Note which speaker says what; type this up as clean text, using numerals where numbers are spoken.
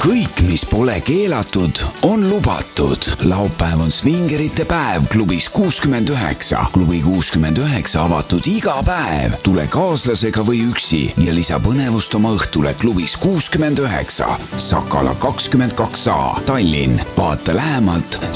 Speaker 1: kõik, mis pole keelatud, on lubatud. Laupäev on svingerite päev klubis 69. Klubi 69 avatud iga päev. Tule kaaslasega või üksi ja lisa põnevust oma õhtule klubis 69. Sakala 22A, Tallinn. Vaata lähemalt